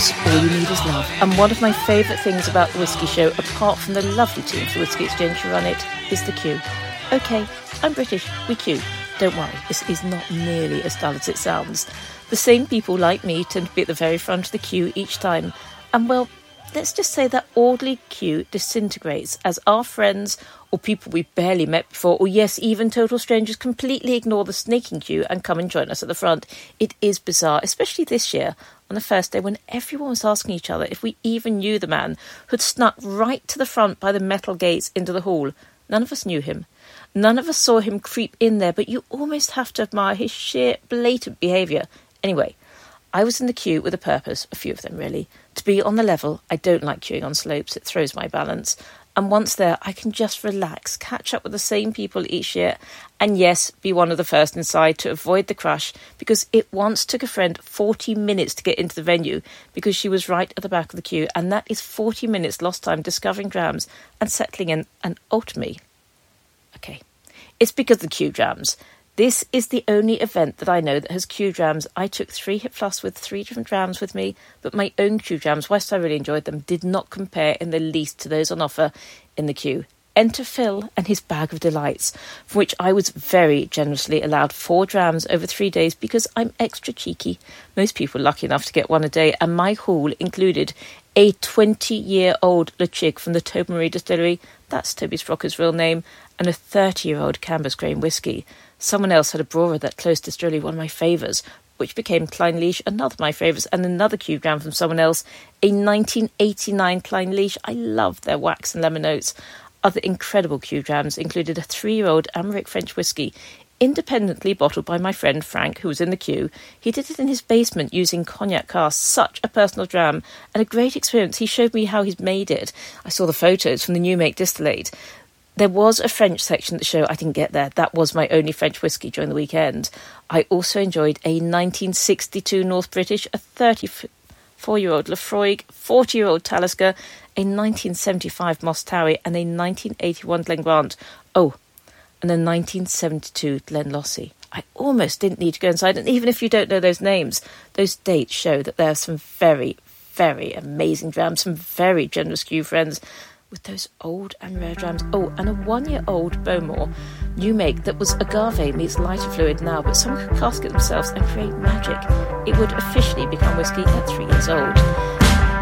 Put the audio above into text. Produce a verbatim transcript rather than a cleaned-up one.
is All You Need Is Love. And one of my favourite things about the Whiskey Show, apart from the lovely team for the Whiskey Exchange who run it, is the queue. OK, I'm British, we queue. Don't worry, this is not nearly as dull as it sounds. The same people like me tend to be at the very front of the queue each time. And well, let's just say that orderly queue disintegrates as our friends or people we've barely met before, or yes, even total strangers, completely ignore the snaking queue and come and join us at the front. It is bizarre, especially this year, on the first day when everyone was asking each other if we even knew the man who'd snuck right to the front by the metal gates into the hall. None of us knew him. None of us saw him creep in there, but you almost have to admire his sheer blatant behaviour. Anyway, I was in the queue with a purpose, a few of them really. To be on the level, I don't like queuing on slopes, it throws my balance. And once there, I can just relax, catch up with the same people each year, and yes, be one of the first inside to avoid the crush, because it once took a friend forty minutes to get into the venue because she was right at the back of the queue, and that is forty minutes lost time discovering drams and settling in, and ultimately, okay, it's because of the queue drams. This is the only event that I know that has queue drams. I took three Hip Plus with three different drams with me, but my own queue drams, whilst I really enjoyed them, did not compare in the least to those on offer in the queue. Enter Phil and his bag of delights, from which I was very generously allowed four drams over three days because I'm extra cheeky. Most people are lucky enough to get one a day, and my haul included a twenty-year-old Le Chig from the Tobermory Distillery, that's Toby Sprocker's real name, and a thirty-year-old Cambus Grain whisky. Someone else had a Brora, that close distillery, one of my favours, which became Clynelish, another of my favourites, and another queue dram from someone else, a nineteen eighty-nine Clynelish. I love their wax and lemon notes. Other incredible queue drams included a three-year-old Amérique French whisky, independently bottled by my friend Frank, who was in the queue. He did it in his basement using cognac casks. Such a personal dram and a great experience. He showed me how he's made it. I saw the photos from the new make distillate. There was a French section at the show. I didn't get there. That was my only French whisky during the weekend. I also enjoyed a nineteen sixty-two North British, a thirty-four-year-old Lafroig, forty-year-old Talisker, a nineteen seventy-five Moss Towie, and a nineteen eighty-one Glengrant. Oh, and a nineteen seventy-two Glenlossie. I almost didn't need to go inside, and even if you don't know those names, those dates show that there are some very, very amazing drams, some very generous queue friends with those old and rare drams. Oh, and a one-year-old Bowmore new make that was agave meets lighter fluid now, but someone could cask it themselves and create magic. It would officially become whiskey at three years old.